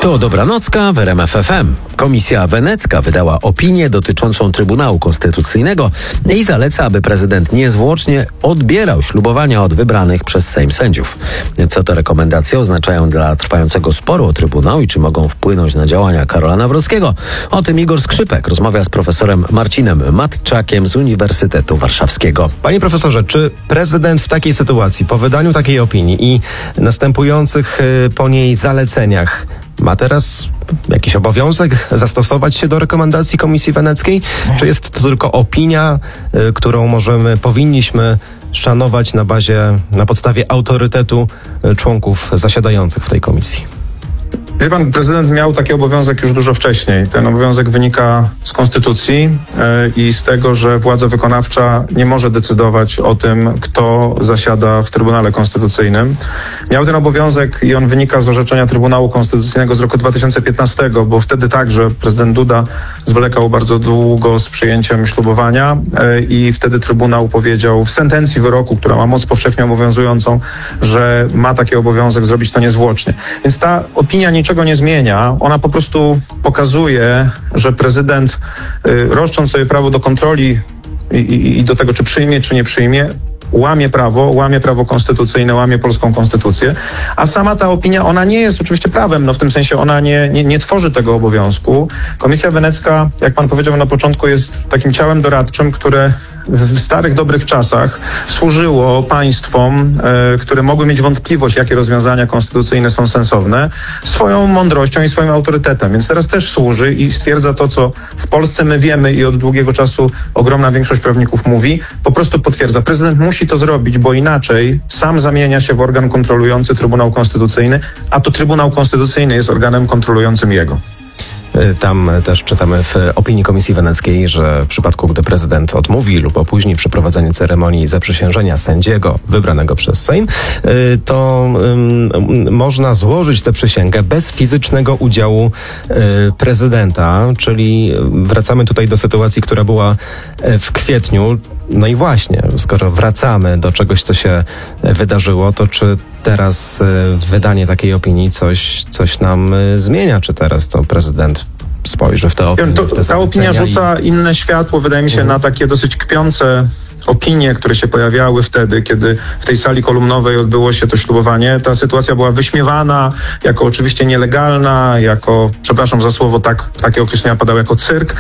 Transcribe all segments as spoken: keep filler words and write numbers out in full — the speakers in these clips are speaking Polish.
To Dobranocka w R M F F M. Komisja Wenecka wydała opinię dotyczącą Trybunału Konstytucyjnego i zaleca, aby prezydent niezwłocznie odbierał ślubowania od wybranych przez Sejm sędziów. Co te rekomendacje oznaczają dla trwającego sporu o Trybunał i czy mogą wpłynąć na działania Karola Nawrockiego? O tym Igor Skrzypek rozmawia z profesorem Marcinem Matczakiem z Uniwersytetu Warszawskiego. Panie profesorze, czy prezydent w takiej sytuacji, po wydaniu takiej opinii i następujących po niej zaleceniach, ma teraz jakiś obowiązek zastosować się do rekomendacji Komisji Weneckiej? Czy jest to tylko opinia, y, którą możemy, powinniśmy szanować na bazie, na podstawie autorytetu y, członków zasiadających w tej komisji? Wie pan, prezydent miał taki obowiązek już dużo wcześniej. Ten obowiązek wynika z konstytucji yy, i z tego, że władza wykonawcza nie może decydować o tym, kto zasiada w Trybunale Konstytucyjnym. Miał ten obowiązek i on wynika z orzeczenia Trybunału Konstytucyjnego z roku dwa tysiące piętnastego, bo wtedy także prezydent Duda zwlekał bardzo długo z przyjęciem ślubowania yy, i wtedy Trybunał powiedział w sentencji wyroku, która ma moc powszechnie obowiązującą, że ma taki obowiązek zrobić to niezwłocznie. Więc ta opinia nie niczego nie zmienia. Ona po prostu pokazuje, że prezydent, y, roszcząc sobie prawo do kontroli i, i, i do tego, czy przyjmie, czy nie przyjmie, łamie prawo, łamie prawo konstytucyjne, łamie polską konstytucję, a sama ta opinia, ona nie jest oczywiście prawem, no w tym sensie ona nie, nie, nie tworzy tego obowiązku. Komisja Wenecka, jak pan powiedział na początku, jest takim ciałem doradczym, które w starych, dobrych czasach służyło państwom, e, które mogły mieć wątpliwość, jakie rozwiązania konstytucyjne są sensowne, swoją mądrością i swoim autorytetem. Więc teraz też służy i stwierdza to, co w Polsce my wiemy i od długiego czasu ogromna większość prawników mówi, po prostu potwierdza. Prezydent musi to zrobić, bo inaczej sam zamienia się w organ kontrolujący Trybunał Konstytucyjny, a to Trybunał Konstytucyjny jest organem kontrolującym jego. Tam też czytamy w opinii Komisji Weneckiej, że w przypadku, gdy prezydent odmówi lub opóźni przeprowadzenie ceremonii zaprzysiężenia sędziego wybranego przez Sejm, to um, można złożyć tę przysięgę bez fizycznego udziału um, prezydenta, czyli wracamy tutaj do sytuacji, która była w kwietniu. No i właśnie, skoro wracamy do czegoś, co się wydarzyło, to czy teraz wydanie takiej opinii coś, coś nam zmienia? Czy teraz to prezydent spojrzy w tę opinię? To, w te ta opinia rzuca i... inne światło, wydaje mi się, mhm. na takie dosyć kpiące opinie, które się pojawiały wtedy, kiedy w tej sali kolumnowej odbyło się to ślubowanie. Ta sytuacja była wyśmiewana jako oczywiście nielegalna, jako, przepraszam za słowo, tak, takie określenia padały, jako cyrk.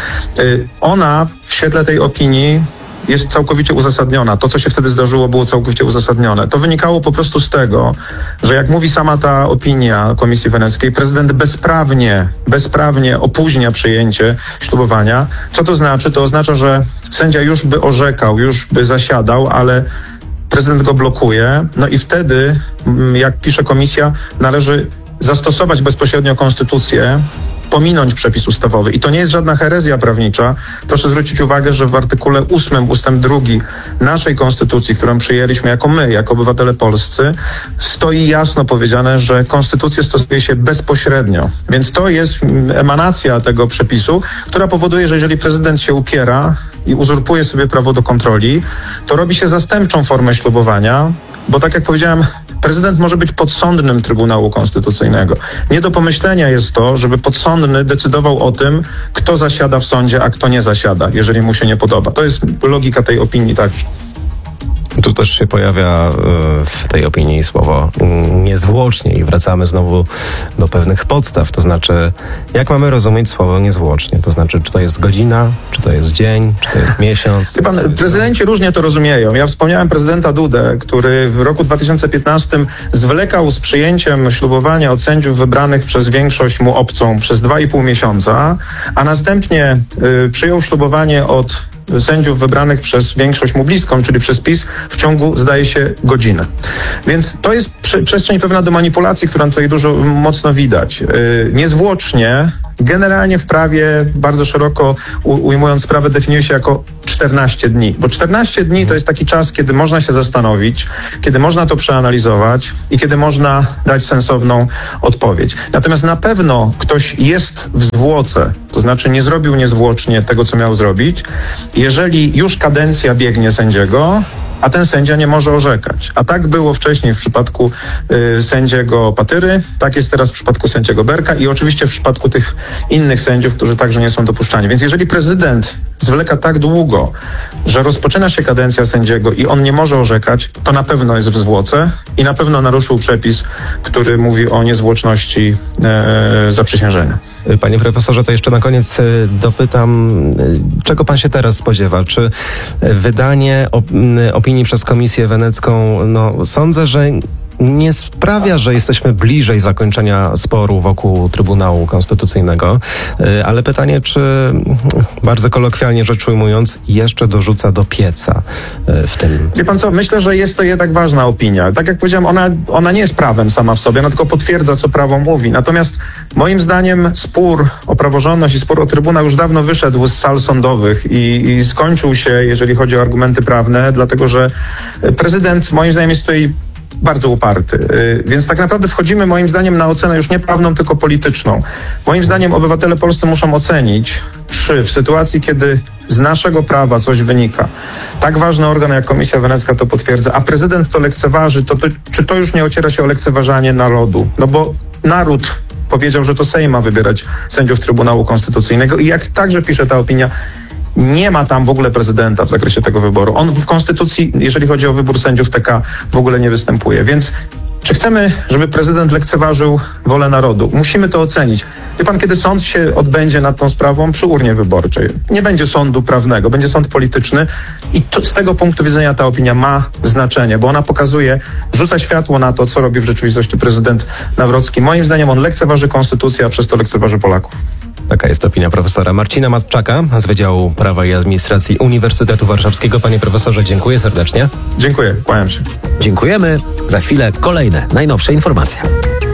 Ona w świetle tej opinii jest całkowicie uzasadniona. To, co się wtedy zdarzyło, było całkowicie uzasadnione. To wynikało po prostu z tego, że jak mówi sama ta opinia Komisji Weneckiej, prezydent bezprawnie, bezprawnie opóźnia przyjęcie ślubowania. Co to znaczy? To oznacza, że sędzia już by orzekał, już by zasiadał, ale prezydent go blokuje. No i wtedy, jak pisze komisja, należy zastosować bezpośrednio konstytucję, pominąć przepis ustawowy. I to nie jest żadna herezja prawnicza. Proszę zwrócić uwagę, że w artykule ósmym ustęp drugi naszej konstytucji, którą przyjęliśmy jako my, jako obywatele polscy, stoi jasno powiedziane, że konstytucję stosuje się bezpośrednio. Więc to jest emanacja tego przepisu, która powoduje, że jeżeli prezydent się upiera i uzurpuje sobie prawo do kontroli, to robi się zastępczą formę ślubowania, bo tak jak powiedziałem, prezydent może być podsądnym Trybunału Konstytucyjnego. Nie do pomyślenia jest to, żeby podsądny decydował o tym, kto zasiada w sądzie, a kto nie zasiada, jeżeli mu się nie podoba. To jest logika tej opinii także. Tu też się pojawia w tej opinii słowo niezwłocznie i wracamy znowu do pewnych podstaw. To znaczy, jak mamy rozumieć słowo niezwłocznie? To znaczy, czy to jest godzina, czy to jest dzień, czy to jest miesiąc? Wie pan, prezydenci różnie to rozumieją. Ja wspomniałem prezydenta Dudę, który w roku dwa tysiące piętnastym zwlekał z przyjęciem ślubowania od sędziów wybranych przez większość mu obcą przez dwa i pół miesiąca, a następnie y, przyjął ślubowanie od sędziów wybranych przez większość mu bliską, czyli przez PiS, w ciągu, zdaje się, godziny. Więc to jest prze- przestrzeń pewna do manipulacji, którą tutaj dużo mocno widać. Yy, niezwłocznie, generalnie w prawie, bardzo szeroko u- ujmując sprawę, definiuje się jako czternaście dni. Bo czternaście dni to jest taki czas, kiedy można się zastanowić, kiedy można to przeanalizować i kiedy można dać sensowną odpowiedź. Natomiast na pewno ktoś jest w zwłoce, to znaczy nie zrobił niezwłocznie tego, co miał zrobić, jeżeli już kadencja biegnie sędziego, a ten sędzia nie może orzekać. A tak było wcześniej w przypadku y, sędziego Patyry, tak jest teraz w przypadku sędziego Berka i oczywiście w przypadku tych innych sędziów, którzy także nie są dopuszczani. Więc jeżeli prezydent zwleka tak długo, że rozpoczyna się kadencja sędziego i on nie może orzekać, to na pewno jest w zwłoce i na pewno naruszył przepis, który mówi o niezwłoczności e, zaprzysiężenia. Panie profesorze, to jeszcze na koniec y, dopytam, y, czego pan się teraz spodziewa? Czy wydanie op- opinii przez Komisję Wenecką, no sądzę, że nie sprawia, że jesteśmy bliżej zakończenia sporu wokół Trybunału Konstytucyjnego, y, ale pytanie, czy bardzo kolokwialnie rzecz ujmując, jeszcze dorzuca do pieca y, w tym. Wie pan co, myślę, że jest to jednak ważna opinia. Tak jak powiedziałem, ona, ona nie jest prawem sama w sobie, ona tylko potwierdza, co prawo mówi. Natomiast moim zdaniem spór o praworządność i spór o Trybunał już dawno wyszedł z sal sądowych i, i skończył się, jeżeli chodzi o argumenty prawne, dlatego że prezydent moim zdaniem jest tutaj bardzo uparty. Więc tak naprawdę wchodzimy moim zdaniem na ocenę już nie prawną, tylko polityczną. Moim zdaniem obywatele polscy muszą ocenić, czy w sytuacji, kiedy z naszego prawa coś wynika, tak ważny organ jak Komisja Wenecka to potwierdza, a prezydent to lekceważy, to, to czy to już nie ociera się o lekceważanie narodu? No bo naród powiedział, że to Sejm ma wybierać sędziów Trybunału Konstytucyjnego i jak także pisze ta opinia, nie ma tam w ogóle prezydenta w zakresie tego wyboru. On w Konstytucji, jeżeli chodzi o wybór sędziów T K, w ogóle nie występuje. Więc czy chcemy, żeby prezydent lekceważył wolę narodu? Musimy to ocenić. Wie pan, kiedy sąd się odbędzie nad tą sprawą? Przy urnie wyborczej. Nie będzie sądu prawnego, będzie sąd polityczny i to, z tego punktu widzenia ta opinia ma znaczenie, bo ona pokazuje, rzuca światło na to, co robi w rzeczywistości prezydent Nawrocki. Moim zdaniem on lekceważy konstytucję, a przez to lekceważy Polaków. Taka jest opinia profesora Marcina Matczaka z Wydziału Prawa i Administracji Uniwersytetu Warszawskiego. Panie profesorze, dziękuję serdecznie. Dziękuję, kłaniam się. Dziękujemy. Za chwilę kolejne, najnowsze informacje.